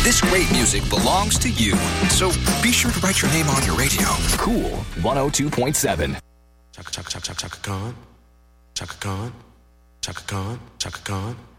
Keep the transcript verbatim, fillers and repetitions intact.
This great music belongs to you. So be sure to write your name on your radio. Cool one oh two point seven. Chaka Chaka Chaka Chaka Khan. Chaka Khan. Chaka Khan. Chaka Khan.